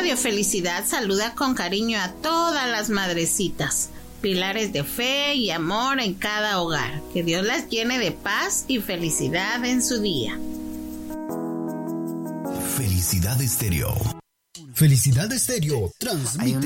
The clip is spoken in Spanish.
Radio Felicidad saluda con cariño a todas las madrecitas, pilares de fe y amor en cada hogar. Que Dios las llene de paz y felicidad en su día. Felicidad Estéreo. Felicidad Estéreo transmite